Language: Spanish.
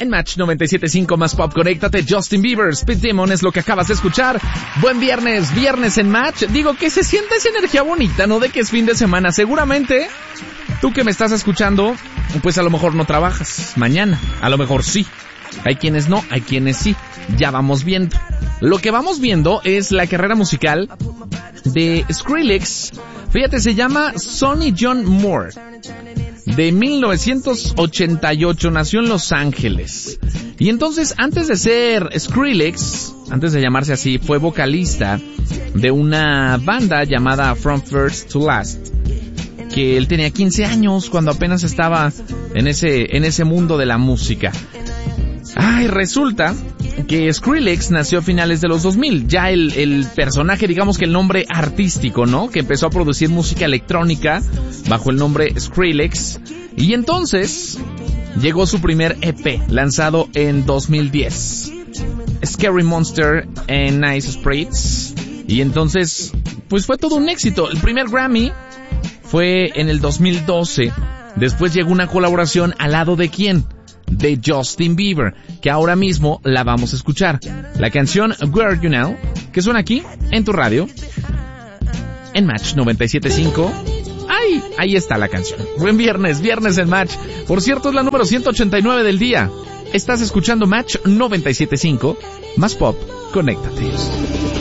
En Match 97.5 más pop, conéctate. Justin Bieber, Speed Demon es lo que acabas de escuchar. Buen viernes en Match. Digo que se siente esa energía bonita, ¿no? De que es fin de semana. Seguramente, tú que me estás escuchando, pues a lo mejor no trabajas mañana. A lo mejor sí. Hay quienes no, hay quienes sí. Ya vamos viendo. Lo que vamos viendo es la carrera musical de Skrillex. Fíjate, se llama Sonny John Moore. De 1988, nació en Los Ángeles. Y entonces, antes de ser Skrillex, antes de llamarse así, fue vocalista de una banda llamada From First to Last. Que él tenía 15 años cuando apenas estaba en ese mundo de la música. Ay, resulta que Skrillex nació a finales de los 2000. Ya el personaje, digamos que el nombre artístico, ¿no? Que empezó a producir música electrónica bajo el nombre Skrillex. Y entonces llegó su primer EP, lanzado en 2010. Scary Monster and Nice Spirits. Y entonces, pues fue todo un éxito. El primer Grammy fue en el 2012. Después llegó una colaboración al lado de ¿quién? De Justin Bieber, que ahora mismo la vamos a escuchar. La canción Where You Now, que suena aquí, en tu radio, en Match 97.5. ¡Ay! Ahí está la canción. Buen viernes en Match. Por cierto, es la número 189 del día. Estás escuchando Match 97.5, más pop, conéctate.